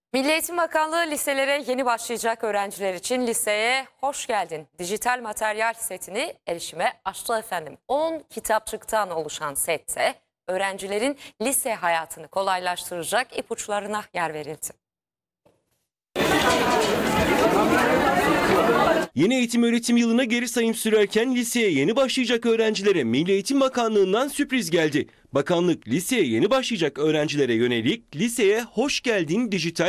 Milli Eğitim Bakanlığı liselere yeni başlayacak öğrenciler için liseye hoş geldin dijital materyal setini erişime açtı efendim. 10 kitapçıktan oluşan sette öğrencilerin lise hayatını kolaylaştıracak ipuçlarına yer verildi. Yeni eğitim öğretim yılına geri sayım sürerken liseye yeni başlayacak öğrencilere Milli Eğitim Bakanlığı'ndan sürpriz geldi. Bakanlık liseye yeni başlayacak öğrencilere yönelik liseye hoş geldin dijital